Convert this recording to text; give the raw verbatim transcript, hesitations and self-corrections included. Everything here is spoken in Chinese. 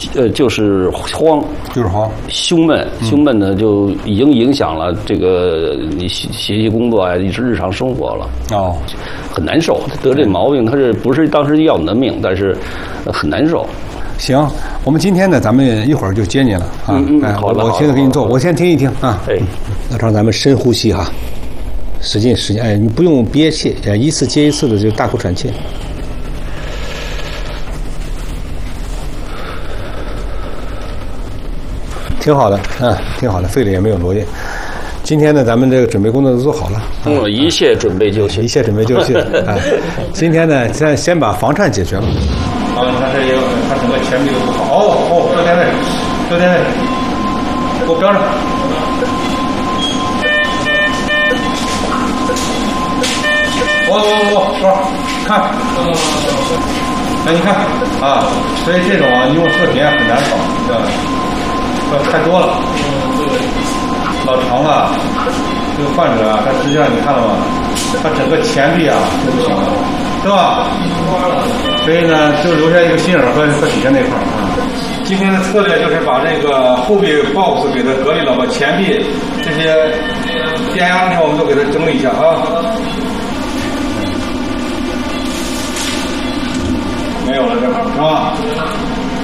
呃就是慌， 就是慌， 胸闷，胸闷呢就已经影响了这个你学学习工作啊，一直日常生活了。 哦， 很难受，得这毛病，他是不是当时要你的命，但是很难受。 行，我们今天呢，咱们一会儿就接你了啊。 嗯嗯， 哎、 好的， 我现在给你做，我先听一听啊。 哎， 老张，咱们深呼吸哈，使劲使劲，哎，你不用憋气，哎，一次接一次的就大口喘气。挺好的，嗯，挺好的，肺里也没有落叶。今天呢，咱们这个准备工作都做好了， 嗯，一切准备就绪， 一切准备就绪。哎，今天呢，先先把房颤解决了。啊，你看这也有，他整个前臂都不好。哦哦，六点位，六点位，给我标上。我我我我，看。哎，你看啊，所以这种啊，用视频很难搞，对吧？太多了。老常啊，这个患者啊，他实际上你看了吗？他整个前臂啊都不行了，是吧？所以呢，就留下一个心眼和和底下那块儿啊。今天的策略就是把这个后臂 box 给它隔离了，把前臂这些电压的地方我们都给它整理一下啊。没有了这块是吧？